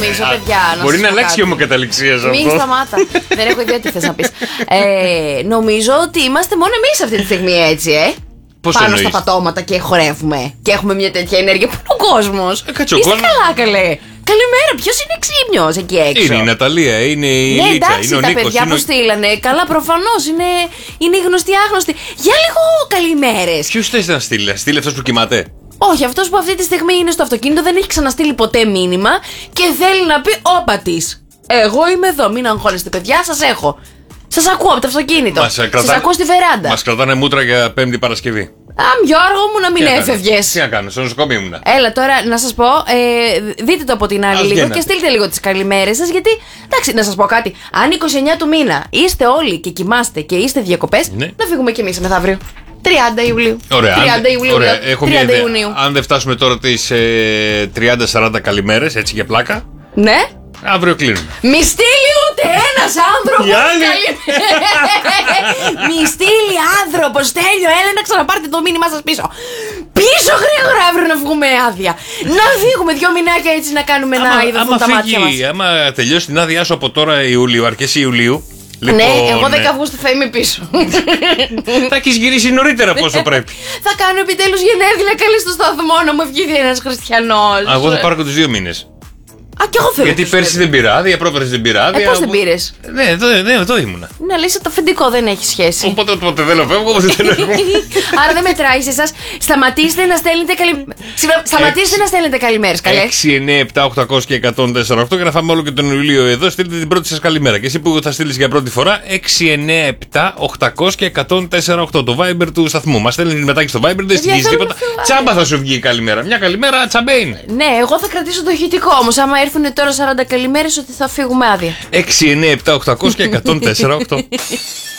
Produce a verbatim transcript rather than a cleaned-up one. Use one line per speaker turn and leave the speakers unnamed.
νομίζω, παιδιά.
Μπορεί να αλλάξει η ομοκαταληξία αυτό.
Μην σταμάτα. Δεν έχω ιδέα τι θες να πεις. Ε, νομίζω ότι είμαστε μόνο εμείς αυτή τη στιγμή έτσι, ε.
Πώς
Πάνω
εννοείς?
στα πατώματα και χορεύουμε. Και έχουμε μια τέτοια ενέργεια. Πού είναι ο κόσμος?
Ε, κάτσε ο
Είστε
κόσμος.
καλά, καλέ. Καλημέρα, ποιος είναι ξύπνιος εκεί έξω?
Είναι η Ναταλία, είναι η
Ναι,
Λίτσα,
εντάξει,
είναι ο
τα
Νίκος.
παιδιά
είναι
που
ο...
στείλανε. Καλά, προφανώς είναι, είναι οι γνωστοί άγνωστοι. Για λίγο καλημέρες.
Ποιους θες να στείλει, να στείλει αυτός που κοιμάται?
Όχι, αυτός που αυτή τη στιγμή είναι στο αυτοκίνητο δεν έχει ξαναστείλει ποτέ μήνυμα και θέλει να πει όπα της. Εγώ είμαι εδώ, μην αγχώνεστε, παιδιά, σας έχω. Σας ακούω από το αυτοκίνητο.
Μας, ε,
Σας
κρατά-
ακούω στη βεράντα.
Μας κρατάνε μούτρα για Πέμπτη Παρασκευή.
Αμ, Γιώργο μου, να μην
Τι να κάνω?
έφευγες.
Τι να κάνω, στο νοσοκομείο ήμουνα.
Έλα τώρα να σας πω, ε, δείτε το από την άλλη
Ας
λίγο
γίνατε.
και στείλτε λίγο τις καλημέρες σας. Γιατί, εντάξει, να σας πω κάτι. Αν είκοσι εννέα του μήνα είστε όλοι και κοιμάστε και είστε διακοπές,
Ναι.
να φύγουμε κι εμείς μεθαύριο. τριάντα Ιουλίου.
Ωραία,
τριάντα
αν,
Ιουλίου.
ωραία.
λέω.
Έχω μια
τριάντα
ιδέα.
Ιουνίου.
Αν δεν φτάσουμε τώρα τις ε, τριάντα σαράντα καλημέρες, έτσι για πλάκα,
Ναι.
αύριο κλείνουμε.
Μη στείλει ούτε ένας άνθρωπος.
Οι άλλοι.
Μη στείλει άνθρωπος. Τέλειο, έλα να ξαναπάρτε το μήνυμά σας πίσω. Πίσω γρήγορα αύριο να βγούμε άδεια. Να φύγουμε δυο μηνάκια έτσι να κάνουμε να ειδωθούν τα μάτια μας.
Άμα τελειώσει την άδειά σου από τώρα Ιούλιο, αρχές Ιουλίου. Λοιπόν,
Ναι, εγώ δέκα Αυγούστου θα είμαι πίσω.
θα έχεις γυρίσει νωρίτερα πόσο πρέπει.
Θα κάνω επιτέλους γενέθλια καλή στο σταθμό να μου βγει ένας χριστιανός.
Α, εγώ θα πάρω και τους δύο μήνες.
Α, κι εγώ θέλω.
Γιατί πέρσι δεν πήρα άδεια, πρόπερσι δεν πήρα άδεια.
Ε, πώς δεν
οπότε-
πήρες?
Ναι, εδώ, ναι, εδώ ήμουνα.
Ναι, λες το αφεντικό δεν έχει σχέση.
Οπότε ποτέ δεν φεύγω, οπότε δεν φεύγω.
Άρα δεν μετράει σε εσάς. Σταματήστε να στέλνετε καλη... Συγγνώμη, Σταματήστε να στέλνετε καλημέρες, καλέ.
έξι, εννέα, επτά, οκτακόσια και εκατόν τέσσερα οκτώ και να φάμε όλο και τον Ιουλίο εδώ. Στείλτε την πρώτη σας καλημέρα. Και εσύ που θα στείλεις για πρώτη φορά, έξι, εννέα, επτά, οκτακόσια και εκατόν τέσσερα οκτώ. Το Viber του σταθμού. Μας στέλνει την μετάκι στο Viber, δεν στοιχίζει
θέλω
τίποτα.
να φύγω.
Τσάμπα θα σου βγει η καλημέρα. Μια καλημέρα τσαμπέ είναι.
Ναι, εγώ θα κρατήσω το ηχητικό όμως. Άμα έρθουν τώρα σαράντα καλημέρες, ότι θα φύγουμε άδεια.
έξι, εννέα, επτά, οκτακόσια και εκατόν τέσσερα οκτώ.